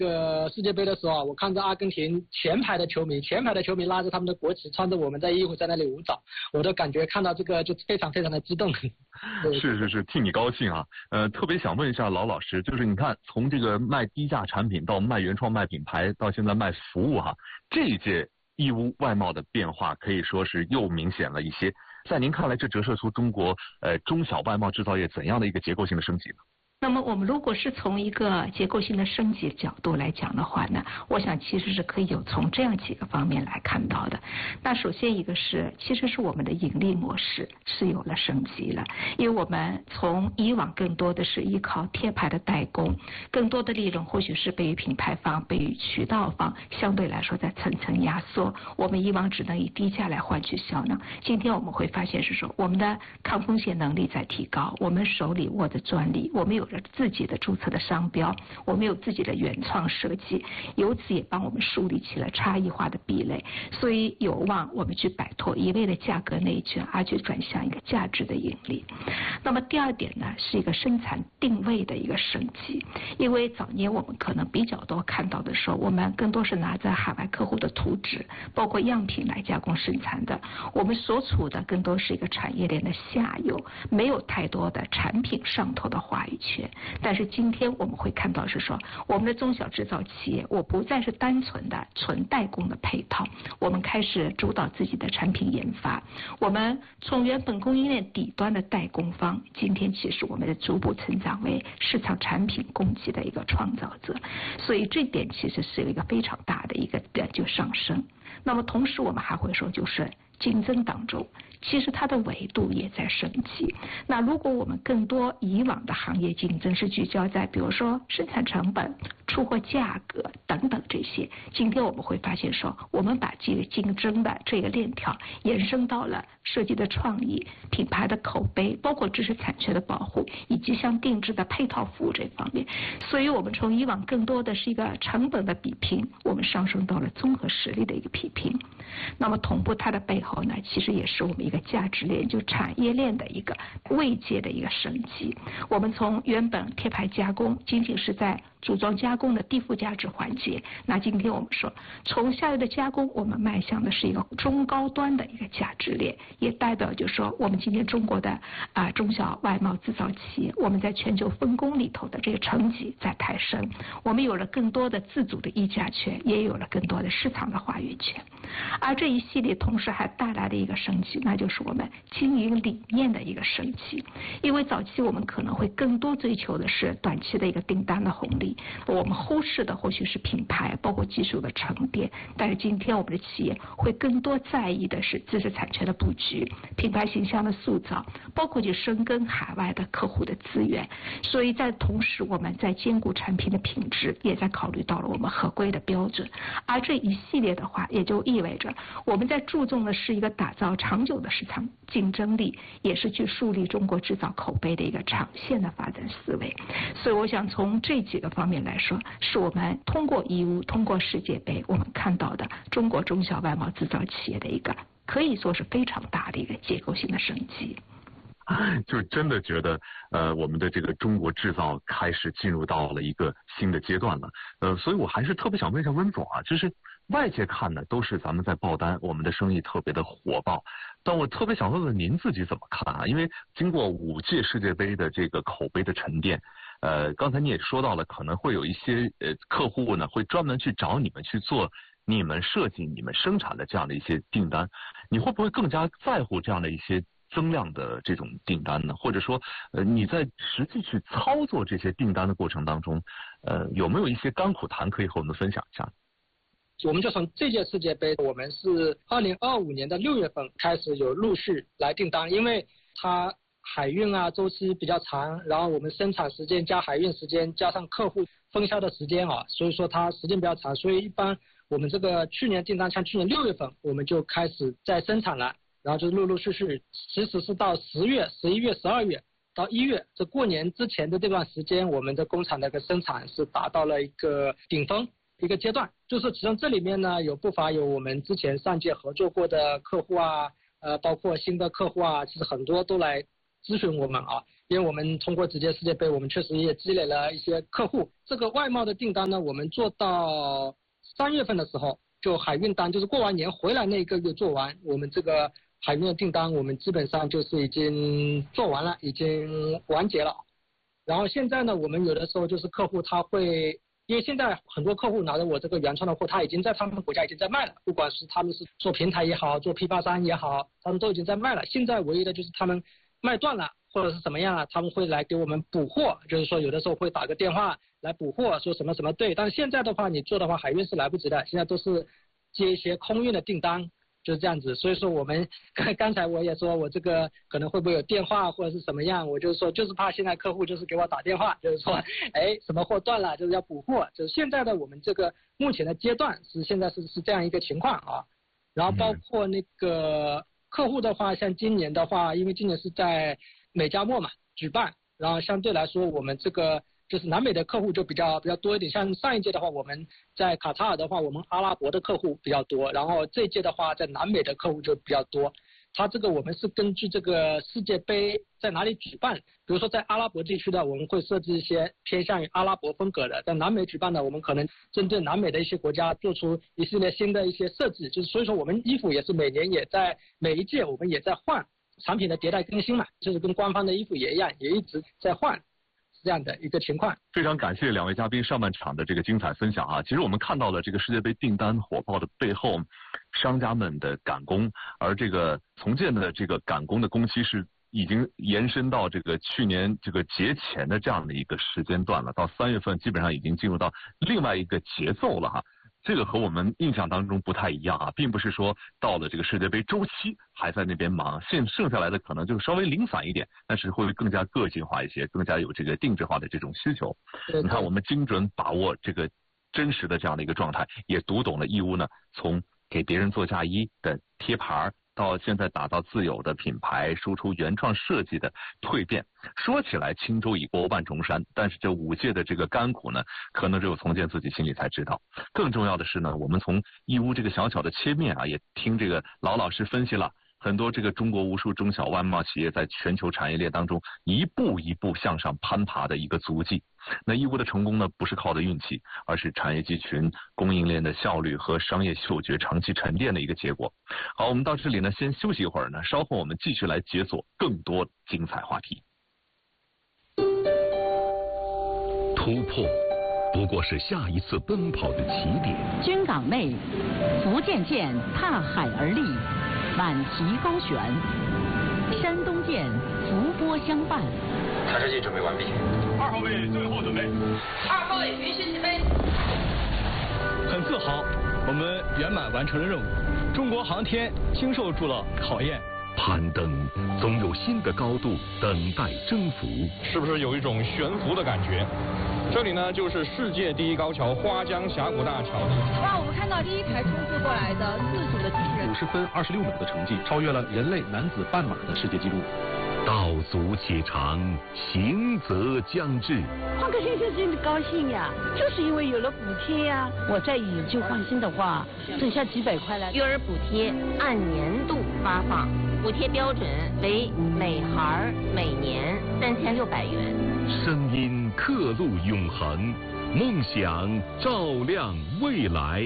世界杯的时候啊，我看着阿根廷前排的球迷拉着他们的国旗，穿着我们的衣服在那里舞蹈，我都感觉看到这个就非常非常的激动。 是，替你高兴啊。特别想问一下老师，就是你看从这个卖低价产品到卖原创、卖品牌，到现在卖服务哈，这一届义乌外贸的变化可以说是又明显了一些。在您看来，这折射出中国中小外贸制造业怎样的一个结构性的升级呢？ 那么我们如果是从一个结构性的升级角度来讲的话呢，我想其实是可以有从这样几个方面来看到的。那首先一个是，其实是我们的盈利模式是有了升级了，因为我们从以往更多的是依靠贴牌的代工，更多的利润或许是被于品牌方、被于渠道方相对来说在层层压缩，我们以往只能以低价来换取销量。今天我们会发现是说，我们的抗风险能力在提高，我们手里握着专利，我们有自己的注册的商标，我们有自己的原创设计，由此也帮我们树立起了差异化的壁垒，所以有望我们去摆脱一味的价格内卷，而去转向一个价值的盈利。那么第二点呢，是一个生产定位的一个升级，因为早年我们可能比较多看到的时候，我们更多是拿着海外客户的图纸包括样品来加工生产的，我们所处的更多是一个产业链的下游，没有太多的产品上头的话语权。但是今天我们会看到是说，我们的中小制造企业，我不再是单纯的纯代工的配套，我们开始主导自己的产品研发，我们从原本供应链底端的代工方，今天其实我们的逐步成长为市场产品供给的一个创造者，所以这点其实是一个非常大的一个就上升。那么同时我们还会说，就是竞争当中其实它的维度也在升级。那如果我们更多以往的行业竞争是聚焦在比如说生产成本、出货价格等等这些，今天我们会发现说，我们把这个竞争的这个链条延伸到了设计的创意、品牌的口碑，包括知识产权的保护，以及像定制的配套服务这方面。所以我们从以往更多的是一个成本的比拼，我们上升到了综合实力的一个比拼。那么同步它的背后呢，其实也是我们一个价值链，就产业链的一个位阶的一个升级。我们从原本贴牌加工仅仅是在组装加工的低附加值环节，那今天我们说从下游的加工，我们迈向的是一个中高端的一个价值链，也代表就是说我们今天中国的中小外贸制造企业，我们在全球分工里头的这个成绩在抬升，我们有了更多的自主的议价权，也有了更多的市场的话语权。而这一系列同时还带来了一个升级，那就是我们经营理念的一个升级。因为早期我们可能会更多追求的是短期的一个订单的红利，我们忽视的或许是品牌包括技术的沉淀，但是今天我们的企业会更多在意的是知识产权的布局、品牌形象的塑造，包括去深耕海外的客户的资源。所以在同时我们在兼顾产品的品质，也在考虑到了我们合规的标准。而这一系列的话也就意味着我们在注重的是一个打造长久的市场竞争力，也是去树立中国制造口碑的一个长线的发展思维。所以我想从这几个方面来说，是我们通过义乌、通过世界杯我们看到的中国中小外贸制造企业的一个可以说是非常大的一个结构性的升级。 就真的觉得我们的这个中国制造开始进入到了一个新的阶段了。所以我还是特别想问一下温总啊，就是外界看呢都是咱们在爆单，我们的生意特别的火爆，但我特别想问问您自己怎么看啊？因为经过5届世界杯的这个口碑的沉淀，刚才你也说到了，可能会有一些客户呢会专门去找你们去做你们设计、你们生产的这样的一些订单，你会不会更加在乎这样的一些增量的这种订单呢？或者说你在实际去操作这些订单的过程当中，有没有一些甘苦谈可以和我们分享一下？ 我们就从这届世界杯，我们是2025年的6月份开始有陆续来订单，因为它海运周期比较长，然后我们生产时间加海运时间加上客户分销的时间所以说它时间比较长，所以一般我们这个去年订单，像去年6月份我们就开始在生产了，然后就陆陆续续，其实是到10月、11月、12月到1月，这过年之前的这段时间，我们的工厂的一个生产是达到了一个顶峰一个阶段。就是其中这里面呢，有不乏有我们之前上届合作过的客户包括新的客户其实很多都来咨询我们因为我们通过直接世界杯，我们确实也积累了一些客户。这个外贸的订单呢，我们做到3月份的时候，就海运单，就是过完年回来那一个月做完，我们这个海运的订单，我们基本上就是已经做完了，已经完结了。然后现在呢，我们有的时候就是客户他会，因为现在很多客户拿着我这个原创的货，他已经在他们国家已经在卖了，不管是他们是做平台也好，做批发商也好，他们都已经在卖了。现在唯一的就是他们卖断了或者是怎么样啊，他们会来给我们补货，就是说有的时候会打个电话来补货，说什么什么对。但是现在的话，你做的话海运是来不及的，现在都是接一些空运的订单。就是这样子，所以说我们刚才我也说我这个可能会不会有电话或者是什么样，我就是说就是怕现在客户就是给我打电话，就是说什么货断了，就是要补货，就是现在的我们这个目前的阶段是现在是这样一个情况啊。然后包括那个客户的话，像今年的话，因为今年是在美加墨嘛举办，然后相对来说我们这个就是南美的客户就比较多一点，像上一届的话，我们在卡塔尔的话，我们阿拉伯的客户比较多，然后这一届的话，在南美的客户就比较多。它这个我们是根据这个世界杯在哪里举办，比如说在阿拉伯地区的，我们会设置一些偏向于阿拉伯风格的；在南美举办的，我们可能针对南美的一些国家做出一系列新的一些设计。就是所以说，我们衣服也是每年也在每一届我们也在换产品的迭代更新嘛，就是跟官方的衣服也一样，也一直在换。这样的一个情况。 非常感谢两位嘉宾上半场的这个精彩分享啊！其实我们看到了这个世界杯订单火爆的背后，商家们的赶工，而这个从建的这个赶工的工期是已经延伸到这个去年这个节前的这样的一个时间段了，到3月份基本上已经进入到另外一个节奏了哈。这个和我们印象当中不太一样啊，并不是说到了这个世界杯周期还在那边忙，剩下来的可能就稍微零散一点，但是会更加个性化一些，更加有这个定制化的这种需求。你看，我们精准把握这个真实的这样的一个状态，也读懂了义乌呢从给别人做嫁衣的贴牌到现在打造自有的品牌，输出原创设计的蜕变。说起来轻舟已过万重山，但是这5届的这个甘苦呢，可能只有从建自己心里才知道。更重要的是呢，我们从义乌这个小小的切面啊，也听这个老师分析了很多这个中国无数中小外贸企业在全球产业链当中一步一步向上攀爬的一个足迹。那义乌的成功呢，不是靠的运气，而是产业集群、供应链的效率和商业嗅觉长期沉淀的一个结果。好，我们到这里呢，先休息一会儿呢，稍后我们继续来解锁更多精彩话题。 突破不过是下一次奔跑的起点。 军港内，福建舰踏海而立，满旗高悬；山东舰浮波相伴。 探视器准备完毕。 2号位最后准备。 2号位允许起飞。 很自豪，我们圆满完成了任务。中国航天经受住了考验。 攀登总有新的高度等待征服， 是不是有一种悬浮的感觉？这里呢，就是世界第一高桥花江峡谷大桥。 哇，我们看到第一台冲刺过来的自主的机器人 ，50分26秒的成绩，超越了人类男子半马的世界纪录。 道阻且长，行则将至。 换个先生真的高兴呀，就是因为有了补贴呀。我再以旧换新的话，剩下几百块了。 育儿补贴按年度发放，补贴标准为每孩每年3600元。 声音刻录永恒，梦想照亮未来。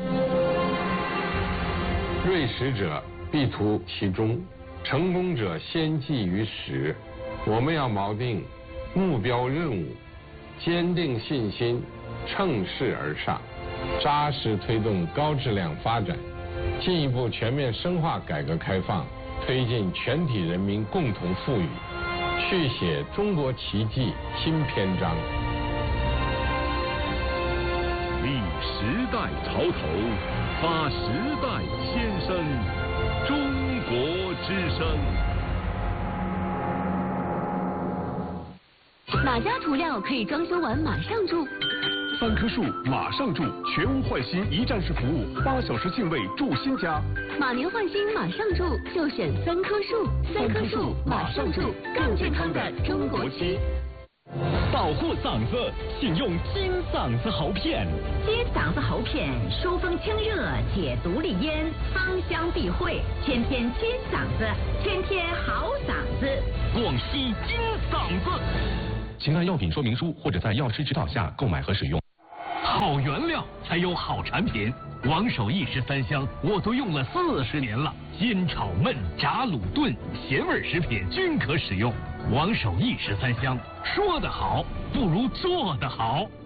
锐识者必图其中，成功者先记于始。我们要锚定目标任务，坚定信心，乘势而上，扎实推动高质量发展，进一步全面深化改革开放，推进全体人民共同富裕，续写中国奇迹新篇章。 立时代潮头，发时代先声，中国之声。 哪家涂料可以装修完马上住 ？3棵树马上住，全屋换新一站式服务，8小时净位住新家。 马年换新马上住，就选3棵树。3棵树马上住，更健康的中国漆。 保护嗓子，请用金嗓子喉片。 金嗓子喉片疏风清热，解毒利咽，芳香避秽，天天金嗓子，天天好嗓子。 广西金嗓子。 请按药品说明书或者在药师指导下购买和使用。 好原料才有好产品。王守义食3香，我都用了40年了。煎、炒、焖、炸、卤、炖，咸味食品均可使用。王守义食3香，说得好不如做得好。